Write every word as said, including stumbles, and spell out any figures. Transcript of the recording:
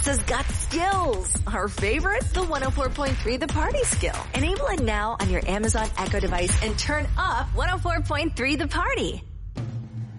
Alexa's got skills. Her favorite? The one oh four point three The Party skill. Enable it now on your Amazon Echo device and turn up one oh four point three The Party.